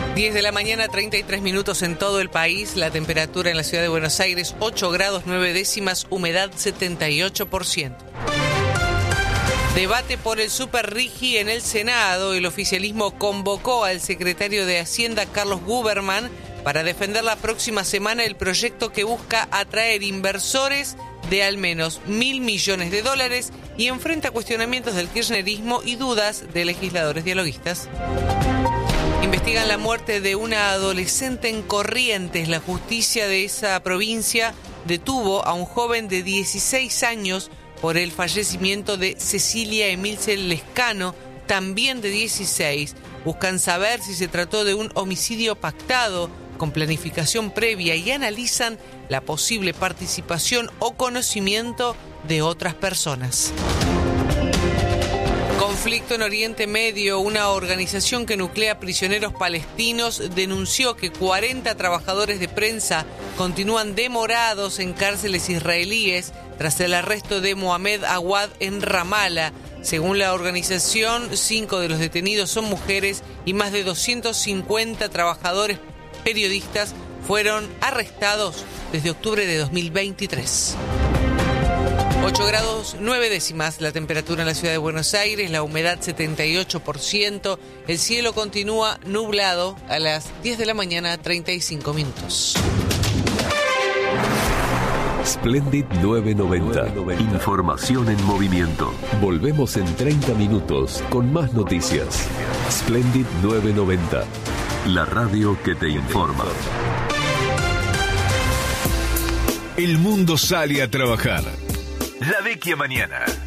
10 de la mañana, 33 minutos en todo el país. La temperatura en la ciudad de Buenos Aires, 8 grados 9 décimas, humedad 78%. Debate por el Super Rigi en el Senado. El oficialismo convocó al secretario de Hacienda, Carlos Guberman, para defender la próxima semana el proyecto que busca atraer inversores de al menos $1.000 millones y enfrenta cuestionamientos del kirchnerismo y dudas de legisladores dialoguistas. Investigan la muerte de una adolescente en Corrientes. La justicia de esa provincia detuvo a un joven de 16 años por el fallecimiento de Cecilia Emilce Lescano, también de 16. Buscan saber si se trató de un homicidio pactado con planificación previa y analizan la posible participación o conocimiento de otras personas. Conflicto en Oriente Medio. Una organización que nuclea prisioneros palestinos denunció que 40 trabajadores de prensa continúan demorados en cárceles israelíes tras el arresto de Mohamed Awad en Ramala. Según la organización, 5 de los detenidos son mujeres y más de 250 trabajadores periodistas fueron arrestados desde octubre de 2023. 8 grados 9 décimas la temperatura en la ciudad de Buenos Aires, la humedad 78%, el cielo continúa nublado a las 10 de la mañana, 35 minutos. Splendid 990. Información en movimiento. Volvemos en 30 minutos con más noticias. Splendid 990. La radio que te informa. El mundo sale a trabajar. La vecchia mañana.